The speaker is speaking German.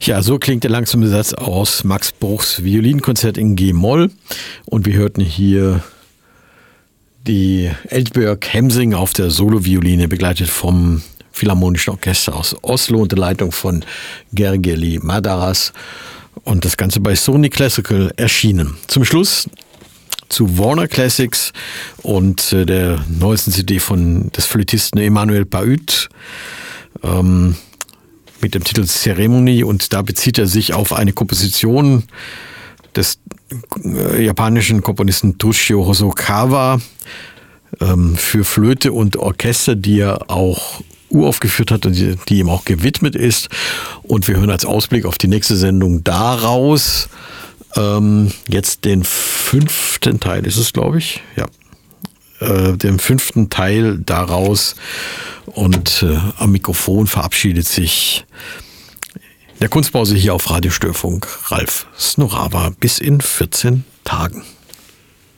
Ja, so klingt der langsame Satz aus Max Bruchs Violinkonzert in G-Moll. Und wir hörten hier die Eldbjørg Hemsing auf der Solovioline, begleitet vom Philharmonischen Orchester aus Oslo unter Leitung von Gergely Madaras. Und das Ganze bei Sony Classical erschienen. Zum Schluss zu Warner Classics und der neuesten CD des Flötisten Emmanuel Pahud mit dem Titel Zeremonie, und da bezieht er sich auf eine Komposition des japanischen Komponisten Toshio Hosokawa für Flöte und Orchester, die er auch uraufgeführt hat und die ihm auch gewidmet ist. Und wir hören als Ausblick auf die nächste Sendung daraus jetzt den 5. Teil, ist es, glaube ich, ja. Den 5. Teil daraus, und am Mikrofon verabschiedet sich in der Kunstpause hier auf Radio Störfunk Ralf Snorawa bis in 14 Tagen.